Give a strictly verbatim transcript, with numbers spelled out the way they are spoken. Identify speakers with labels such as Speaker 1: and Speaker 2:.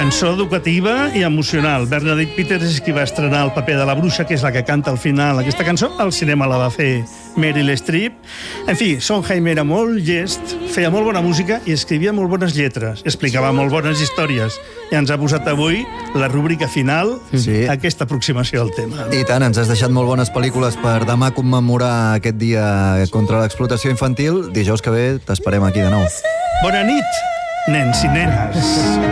Speaker 1: Cançó educativa i emocional. Bernadette Peters és qui va estrenar el paper de la bruixa, que és la que canta al final aquesta cançó. Al cinema la va fer Meryl Streep. En fi, Sondheim era molt llest, feia molt bona música i escrivia molt bones lletres. Explicava molt bones històries. I ens ha posat avui la rúbrica final,
Speaker 2: sí.
Speaker 1: aquesta aproximació al tema.
Speaker 2: I tant, ens has deixat molt bones pel·lícules per demà commemorar aquest dia contra l'explotació infantil. Dijous que ve t'esperem aquí de nou.
Speaker 1: Bona nit, nens i nenes.